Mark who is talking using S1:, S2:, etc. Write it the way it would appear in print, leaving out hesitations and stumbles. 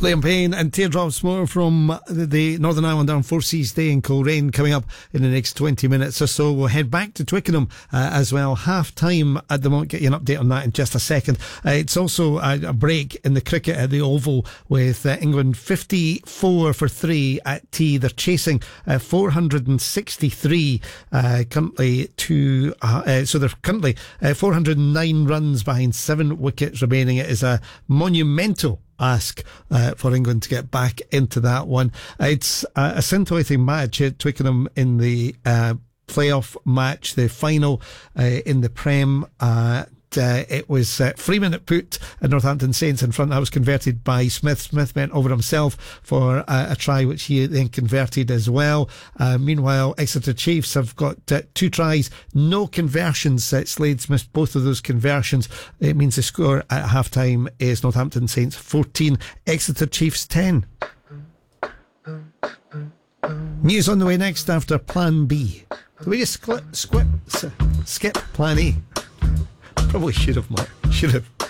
S1: Liam Payne and Teardrops more from the Northern Ireland Armed Forces Day in Coleraine coming up in the next 20 minutes or so. We'll head back to Twickenham as well. Half time at the moment. Get you an update on that in just a second. It's also a break in the cricket at the Oval with England 54 for 3 at tea. They're chasing 463 currently to so they're currently 409 runs behind 7 wickets remaining. It is a monumental ask for England to get back into that one. It's a scintillating match at Twickenham in the playoff match, the final in the Prem. It was Freeman that put Northampton Saints in front. That was converted by Smith. Smith went over himself for a try which he then converted as well. Meanwhile, Exeter Chiefs have got 2 tries, no conversions. Slade's missed both of those conversions. It means the score at half time is Northampton Saints 14, Exeter Chiefs 10. News on the way next after Plan B. Did we just skip Plan A? Probably should have, Mark. Should have.